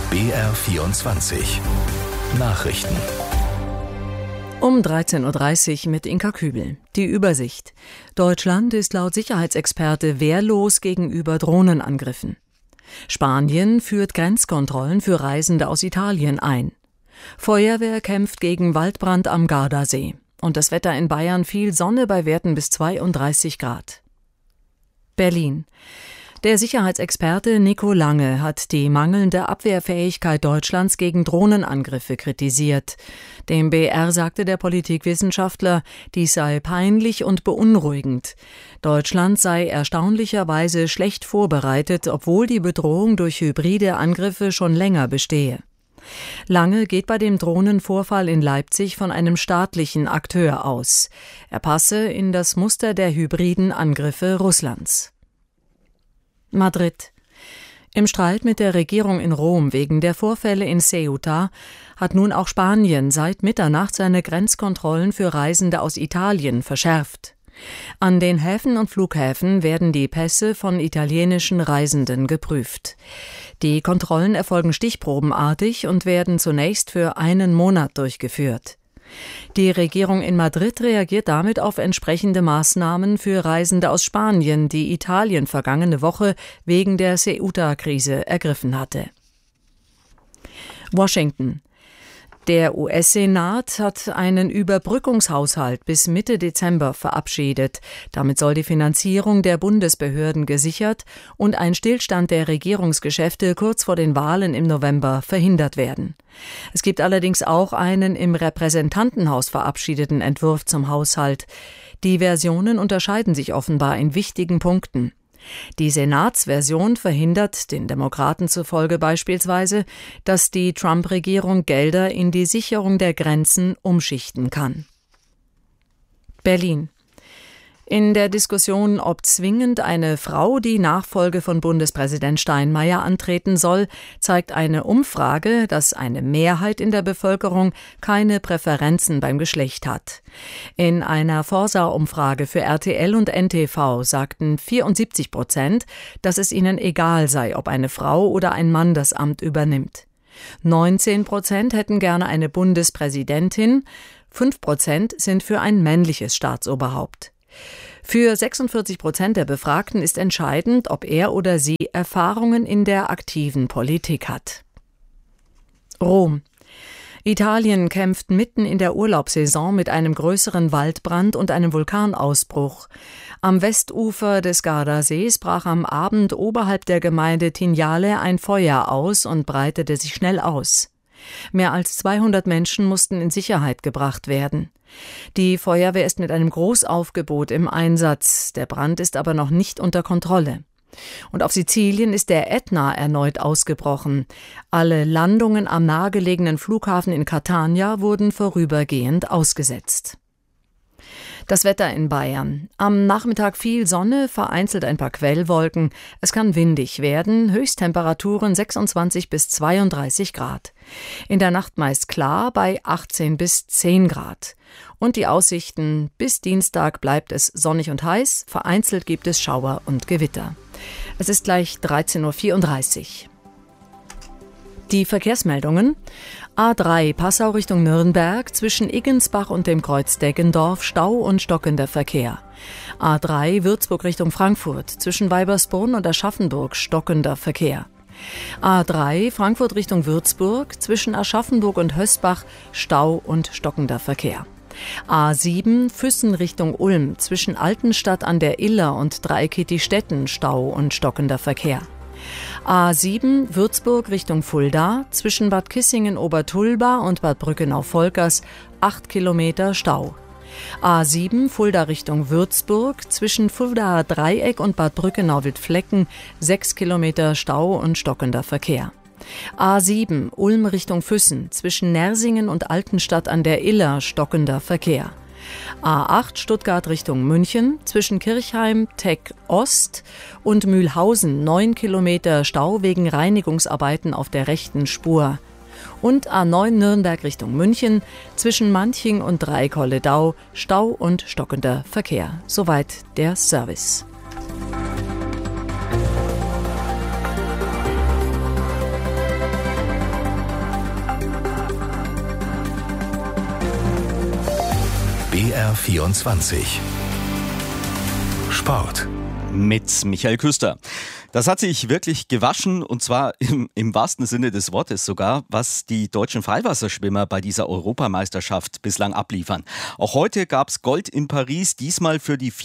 BR24 Nachrichten. Um 13.30 Uhr mit Inka Kübel. Die Übersicht. Deutschland ist laut Sicherheitsexperte wehrlos gegenüber Drohnenangriffen. Spanien führt Grenzkontrollen für Reisende aus Italien ein. Feuerwehr kämpft gegen Waldbrand am Gardasee. Und das Wetter in Bayern: viel Sonne bei Werten bis 32 Grad. Berlin. Der Sicherheitsexperte Nico Lange hat die mangelnde Abwehrfähigkeit Deutschlands gegen Drohnenangriffe kritisiert. Dem BR sagte der Politikwissenschaftler, dies sei peinlich und beunruhigend. Deutschland sei erstaunlicherweise schlecht vorbereitet, obwohl die Bedrohung durch hybride Angriffe schon länger bestehe. Lange geht bei dem Drohnenvorfall in Leipzig von einem staatlichen Akteur aus. Er passe in das Muster der hybriden Angriffe Russlands. Madrid. Im Streit mit der Regierung in Rom wegen der Vorfälle in Ceuta hat nun auch Spanien seit Mitternacht seine Grenzkontrollen für Reisende aus Italien verschärft. An den Häfen und Flughäfen werden die Pässe von italienischen Reisenden geprüft. Die Kontrollen erfolgen stichprobenartig und werden zunächst für einen Monat durchgeführt. Die Regierung in Madrid reagiert damit auf entsprechende Maßnahmen für Reisende aus Spanien, die Italien vergangene Woche wegen der Ceuta-Krise ergriffen hatte. Washington. Der US-Senat hat einen Überbrückungshaushalt bis Mitte Dezember verabschiedet. Damit soll die Finanzierung der Bundesbehörden gesichert und ein Stillstand der Regierungsgeschäfte kurz vor den Wahlen im November verhindert werden. Es gibt allerdings auch einen im Repräsentantenhaus verabschiedeten Entwurf zum Haushalt. Die Versionen unterscheiden sich offenbar in wichtigen Punkten. Die Senatsversion verhindert den Demokraten zufolge beispielsweise, dass die Trump-Regierung Gelder in die Sicherung der Grenzen umschichten kann. Berlin. In der Diskussion, ob zwingend eine Frau die Nachfolge von Bundespräsident Steinmeier antreten soll, zeigt eine Umfrage, dass eine Mehrheit in der Bevölkerung keine Präferenzen beim Geschlecht hat. In einer Forsa-Umfrage für RTL und NTV sagten 74%, dass es ihnen egal sei, ob eine Frau oder ein Mann das Amt übernimmt. 19% hätten gerne eine Bundespräsidentin, 5% sind für ein männliches Staatsoberhaupt. Für 46% der Befragten ist entscheidend, ob er oder sie Erfahrungen in der aktiven Politik hat. Rom. Italien kämpft mitten in der Urlaubssaison mit einem größeren Waldbrand und einem Vulkanausbruch. Am Westufer des Gardasees brach am Abend oberhalb der Gemeinde Tignale ein Feuer aus und breitete sich schnell aus. Mehr als 200 Menschen mussten in Sicherheit gebracht werden. Die Feuerwehr ist mit einem Großaufgebot im Einsatz. Der Brand ist aber noch nicht unter Kontrolle. Und auf Sizilien ist der Ätna erneut ausgebrochen. Alle Landungen am nahegelegenen Flughafen in Catania wurden vorübergehend ausgesetzt. Das Wetter in Bayern. Am Nachmittag viel Sonne, vereinzelt ein paar Quellwolken. Es kann windig werden, Höchsttemperaturen 26 bis 32 Grad. In der Nacht meist klar bei 18 bis 10 Grad. Und die Aussichten: bis Dienstag bleibt es sonnig und heiß, vereinzelt gibt es Schauer und Gewitter. Es ist gleich 13.34 Uhr. Die Verkehrsmeldungen: A3 Passau Richtung Nürnberg, zwischen Iggensbach und dem Kreuz Deggendorf Stau und stockender Verkehr. A3 Würzburg Richtung Frankfurt, zwischen Weibersbrunn und Aschaffenburg stockender Verkehr. A3 Frankfurt Richtung Würzburg, zwischen Aschaffenburg und Hösbach Stau und stockender Verkehr. A7 Füssen Richtung Ulm, zwischen Altenstadt an der Iller und Dreieckigstetten Stau und stockender Verkehr. A7 Würzburg Richtung Fulda, zwischen Bad Kissingen-Obertulba und Bad Brückenau-Volkers 8 Kilometer Stau. A7 Fulda Richtung Würzburg, zwischen Fuldaer Dreieck und Bad Brückenau-Wildflecken 6 Kilometer Stau und stockender Verkehr. A7 Ulm Richtung Füssen, zwischen Nersingen und Altenstadt an der Iller stockender Verkehr. A8 Stuttgart Richtung München, zwischen Kirchheim, Teck Ost und Mühlhausen 9 Kilometer Stau wegen Reinigungsarbeiten auf der rechten Spur. Und A9 Nürnberg Richtung München, zwischen Manching und Dreieck-Holledau Stau und stockender Verkehr. Soweit der Service. BR24 Sport mit Michael Küster. Das hat sich wirklich gewaschen, und zwar im wahrsten Sinne des Wortes sogar, was die deutschen Freiwasserschwimmer bei dieser Europameisterschaft bislang abliefern. Auch heute gab es Gold in Paris, diesmal für die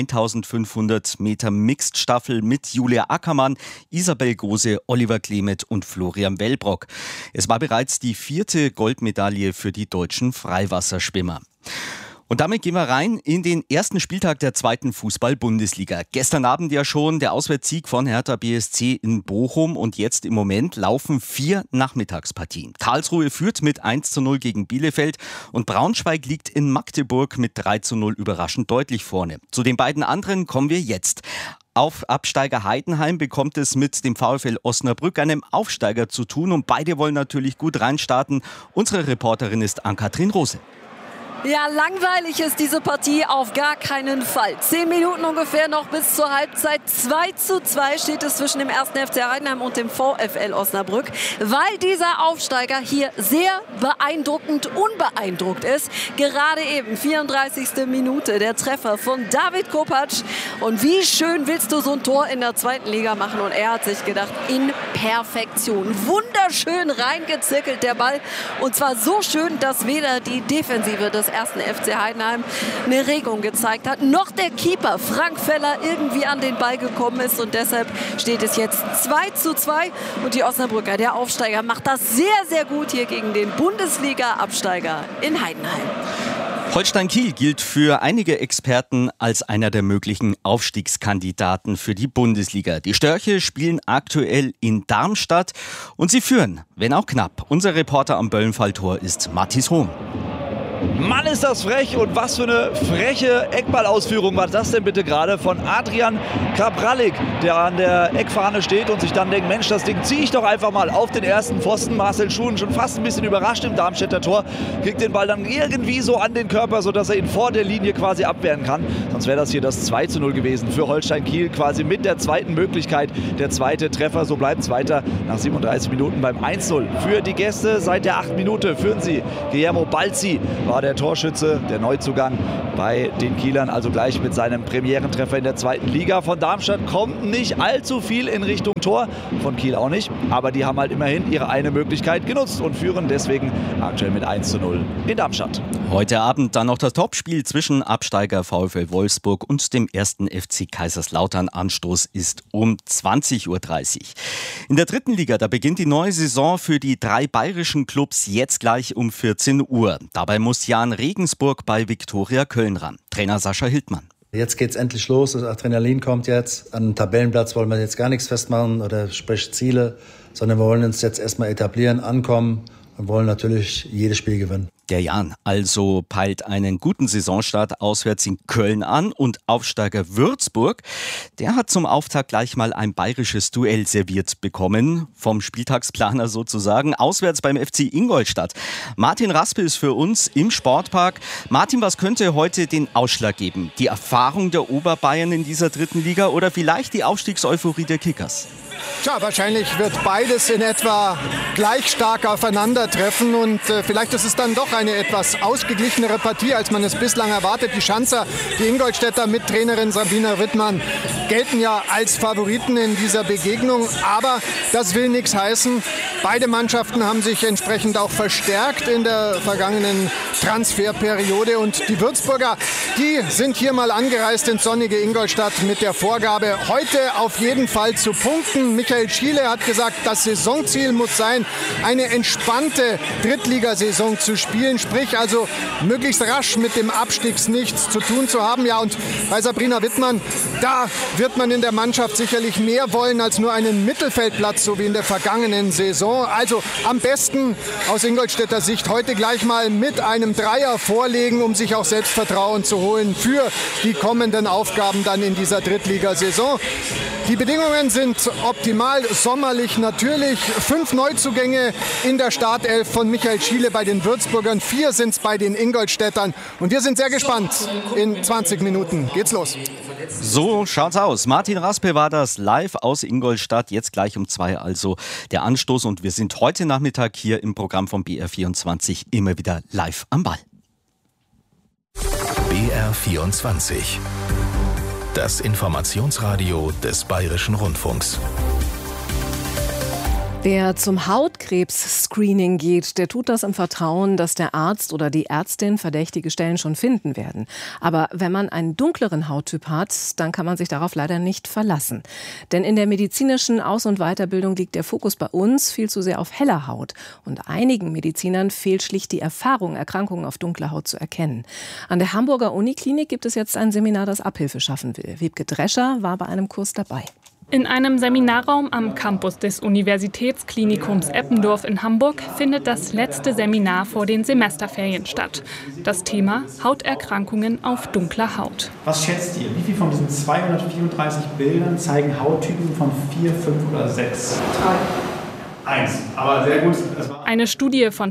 4x1500 Meter Mixed-Staffel mit Julia Ackermann, Isabel Gose, Oliver Klemet und Florian Wellbrock. Es war bereits die 4. Goldmedaille für die deutschen Freiwasserschwimmer. Und damit gehen wir rein in den ersten Spieltag der 2. Fußball-Bundesliga. Gestern Abend ja schon der Auswärtssieg von Hertha BSC in Bochum, und jetzt im Moment laufen 4 Nachmittagspartien. Karlsruhe führt mit 1:0 gegen Bielefeld und Braunschweig liegt in Magdeburg mit 3:0 überraschend deutlich vorne. Zu den beiden anderen kommen wir jetzt. Auf Absteiger Heidenheim bekommt es mit dem VfL Osnabrück, einem Aufsteiger, zu tun, und beide wollen natürlich gut reinstarten. Unsere Reporterin ist Ann-Kathrin Rose. Ja, langweilig ist diese Partie auf gar keinen Fall. 10 Minuten ungefähr noch bis zur Halbzeit. 2:2 steht es zwischen dem 1. FC Heidenheim und dem VfL Osnabrück, weil dieser Aufsteiger hier sehr beeindruckend unbeeindruckt ist. Gerade eben, 34. Minute, der Treffer von David Kopacz. Und wie schön willst du so ein Tor in der 2. Liga machen? Und er hat sich gedacht, in Perfektion. Wunderschön reingezirkelt der Ball. Und zwar so schön, dass weder die Defensive des 1. FC Heidenheim eine Regung gezeigt hat, noch der Keeper Frank Feller irgendwie an den Ball gekommen ist, und deshalb steht es jetzt 2:2 und die Osnabrücker, der Aufsteiger, macht das sehr, sehr gut hier gegen den Bundesliga-Absteiger in Heidenheim. Holstein Kiel gilt für einige Experten als einer der möglichen Aufstiegskandidaten für die Bundesliga. Die Störche spielen aktuell in Darmstadt und sie führen, wenn auch knapp. Unser Reporter am Böllenfalltor ist Mathis Hohm. Mann, ist das frech, und was für eine freche Eckballausführung war das denn bitte gerade von Adrian Kabralik, der an der Eckfahne steht und sich dann denkt, Mensch, das Ding ziehe ich doch einfach mal auf den ersten Pfosten. Marcel Schuhen schon fast ein bisschen überrascht im Darmstädter Tor, kriegt den Ball dann irgendwie so an den Körper, sodass er ihn vor der Linie quasi abwehren kann. Sonst wäre das hier das 2:0 gewesen für Holstein Kiel, quasi mit der zweiten Möglichkeit, der zweite Treffer. So bleibt es weiter nach 37 Minuten beim 1:0 für die Gäste. Seit der 8. Minute führen sie. Guillermo Balzi war der Torschütze, der Neuzugang bei den Kielern, also gleich mit seinem Premierentreffer in der 2. Liga. Von Darmstadt kommt nicht allzu viel in Richtung Tor, von Kiel auch nicht, aber die haben halt immerhin ihre eine Möglichkeit genutzt und führen deswegen aktuell mit 1:0 in Darmstadt. Heute Abend dann noch das Topspiel zwischen Absteiger VfL Wolfsburg und dem 1. FC Kaiserslautern. Anstoß ist um 20:30 Uhr. In der 3. Liga, da beginnt die neue Saison für die 3 bayerischen Clubs jetzt gleich um 14 Uhr. Dabei muss Jan Regensburg bei Viktoria Köln ran. Trainer Sascha Hildmann. Jetzt geht's endlich los, das Adrenalin kommt jetzt. An dem Tabellenplatz wollen wir jetzt gar nichts festmachen oder sprich Ziele, sondern wir wollen uns jetzt erstmal etablieren, ankommen und wollen natürlich jedes Spiel gewinnen. Der Jan also peilt einen guten Saisonstart auswärts in Köln an, und Aufsteiger Würzburg, der hat zum Auftakt gleich mal ein bayerisches Duell serviert bekommen, vom Spieltagsplaner sozusagen, auswärts beim FC Ingolstadt. Martin Raspe ist für uns im Sportpark. Martin, was könnte heute den Ausschlag geben? Die Erfahrung der Oberbayern in dieser 3. Liga oder vielleicht die Aufstiegseuphorie der Kickers? Tja, wahrscheinlich wird beides in etwa gleich stark aufeinandertreffen, und vielleicht ist es dann doch eine etwas ausgeglichenere Partie, als man es bislang erwartet. Die Schanzer, die Ingolstädter mit Trainerin Sabina Wittmann, gelten ja als Favoriten in dieser Begegnung, aber das will nichts heißen. Beide Mannschaften haben sich entsprechend auch verstärkt in der vergangenen Transferperiode, und die Würzburger, die sind hier mal angereist ins sonnige Ingolstadt mit der Vorgabe, heute auf jeden Fall zu punkten. Michael Schiele hat gesagt, das Saisonziel muss sein, eine entspannte Drittligasaison zu spielen, sprich also möglichst rasch mit dem Abstiegs nichts zu tun zu haben. Ja, und bei Sabrina Wittmann, da wird man in der Mannschaft sicherlich mehr wollen als nur einen Mittelfeldplatz, so wie in der vergangenen Saison. Also am besten aus Ingolstädter Sicht heute gleich mal mit einem Dreier vorlegen, um sich auch Selbstvertrauen zu holen für die kommenden Aufgaben dann in dieser Drittligasaison. Die Bedingungen sind optimal, sommerlich natürlich. 5 Neuzugänge in der Startelf von Michael Schiele bei den Würzburgern, 4 sind es bei den Ingolstädtern. Und wir sind sehr gespannt. In 20 Minuten geht's los. So schaut's aus. Martin Raspe war das live aus Ingolstadt. Jetzt gleich um 2 also der Anstoß. Und wir sind heute Nachmittag hier im Programm von BR24 immer wieder live am Ball. BR24. Das Informationsradio des Bayerischen Rundfunks. Wer zum Hautkrebs-Screening geht, der tut das im Vertrauen, dass der Arzt oder die Ärztin verdächtige Stellen schon finden werden. Aber wenn man einen dunkleren Hauttyp hat, dann kann man sich darauf leider nicht verlassen. Denn in der medizinischen Aus- und Weiterbildung liegt der Fokus bei uns viel zu sehr auf heller Haut. Und einigen Medizinern fehlt schlicht die Erfahrung, Erkrankungen auf dunkler Haut zu erkennen. An der Hamburger Uniklinik gibt es jetzt ein Seminar, das Abhilfe schaffen will. Wiebke Drescher war bei einem Kurs dabei. In einem Seminarraum am Campus des Universitätsklinikums Eppendorf in Hamburg findet das letzte Seminar vor den Semesterferien statt. Das Thema: Hauterkrankungen auf dunkler Haut. Was schätzt ihr? Wie viele von diesen 234 Bildern zeigen Hauttypen von 4, 5 oder 6? 1. Aber sehr gut. Eine Studie von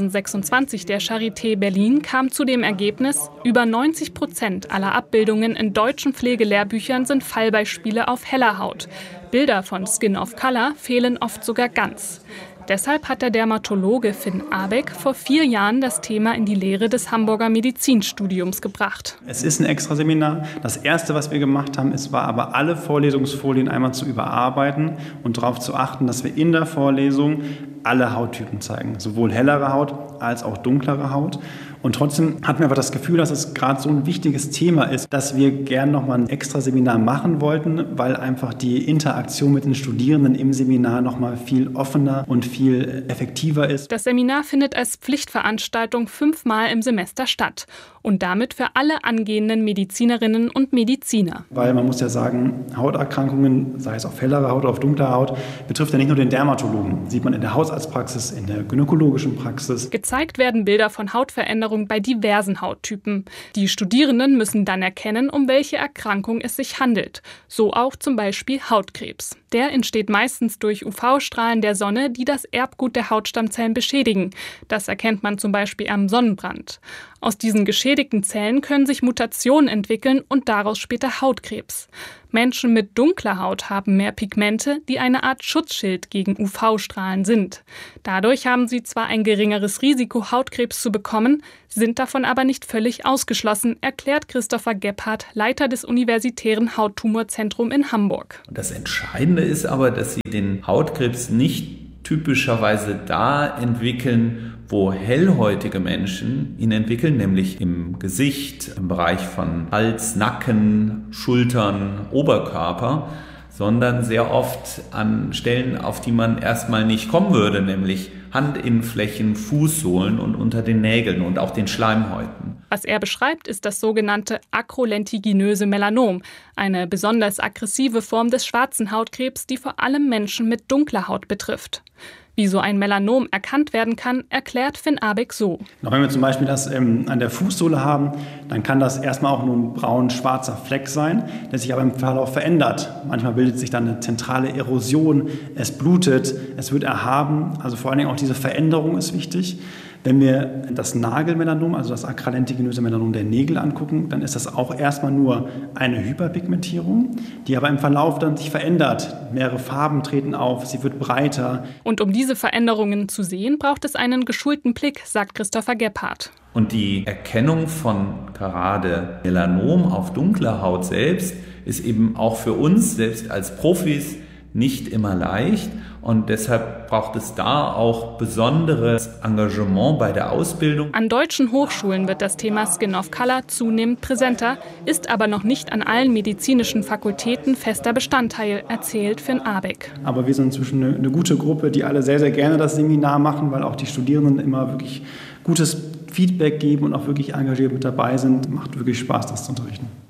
2026 der Charité Berlin kam zu dem Ergebnis, über 90% aller Abbildungen in deutschen Pflegelehrbüchern sind Fallbeispiele auf heller Haut. Bilder von Skin of Color fehlen oft sogar ganz. Deshalb hat der Dermatologe Finn Abeck vor 4 Jahren das Thema in die Lehre des Hamburger Medizinstudiums gebracht. Es ist ein Extraseminar. Das Erste, was wir gemacht haben, war aber alle Vorlesungsfolien einmal zu überarbeiten und darauf zu achten, dass wir in der Vorlesung alle Hauttypen zeigen. Sowohl hellere Haut als auch dunklere Haut. Und trotzdem hatten wir aber das Gefühl, dass es gerade so ein wichtiges Thema ist, dass wir gern nochmal ein extra Seminar machen wollten, weil einfach die Interaktion mit den Studierenden im Seminar nochmal viel offener und viel effektiver ist. Das Seminar findet als Pflichtveranstaltung 5-mal im Semester statt und damit für alle angehenden Medizinerinnen und Mediziner. Weil man muss ja sagen, Hauterkrankungen, sei es auf hellerer Haut oder auf dunkler Haut, betrifft ja nicht nur den Dermatologen. Sieht man in der Hausarztpraxis, in der gynäkologischen Praxis. Gezeigt werden Bilder von Hautveränderungen bei diversen Hauttypen. Die Studierenden müssen dann erkennen, um welche Erkrankung es sich handelt. So auch zum Beispiel Hautkrebs. Der entsteht meistens durch UV-Strahlen der Sonne, die das Erbgut der Hautstammzellen beschädigen. Das erkennt man zum Beispiel am Sonnenbrand. Aus diesen geschädigten Zellen können sich Mutationen entwickeln und daraus später Hautkrebs. Menschen mit dunkler Haut haben mehr Pigmente, die eine Art Schutzschild gegen UV-Strahlen sind. Dadurch haben sie zwar ein geringeres Risiko, Hautkrebs zu bekommen, sind davon aber nicht völlig ausgeschlossen, erklärt Christopher Gebhardt, Leiter des Universitären Hauttumorzentrums in Hamburg. Das Entscheidende ist aber, dass sie den Hautkrebs nicht typischerweise da entwickeln, wo hellhäutige Menschen ihn entwickeln, nämlich im Gesicht, im Bereich von Hals, Nacken, Schultern, Oberkörper, sondern sehr oft an Stellen, auf die man erstmal nicht kommen würde, nämlich Handinnenflächen, Fußsohlen und unter den Nägeln und auch den Schleimhäuten. Was er beschreibt, ist das sogenannte akrolentiginöse Melanom, eine besonders aggressive Form des schwarzen Hautkrebs, die vor allem Menschen mit dunkler Haut betrifft. Wie so ein Melanom erkannt werden kann, erklärt Finn Abeck so. Wenn wir zum Beispiel das an der Fußsohle haben, dann kann das erstmal auch nur ein braun-schwarzer Fleck sein, der sich aber im Verlauf verändert. Manchmal bildet sich dann eine zentrale Erosion, es blutet, es wird erhaben. Also vor allen Dingen auch diese Veränderung ist wichtig. Wenn wir das Nagelmelanom, also das akralentiginöse Melanom der Nägel angucken, dann ist das auch erstmal nur eine Hyperpigmentierung, die aber im Verlauf dann sich verändert. Mehrere Farben treten auf, sie wird breiter. Und um diese Veränderungen zu sehen, braucht es einen geschulten Blick, sagt Christopher Gebhardt. Und die Erkennung von gerade Melanom auf dunkler Haut selbst ist eben auch für uns, selbst als Profis, nicht immer leicht. Und deshalb braucht es da auch besonderes Engagement bei der Ausbildung. An deutschen Hochschulen wird das Thema Skin of Color zunehmend präsenter, ist aber noch nicht an allen medizinischen Fakultäten fester Bestandteil, erzählt Finn Abeck. Aber wir sind inzwischen eine gute Gruppe, die alle sehr, sehr gerne das Seminar machen, weil auch die Studierenden immer wirklich gutes Feedback geben und auch wirklich engagiert mit dabei sind. Macht wirklich Spaß, das zu unterrichten.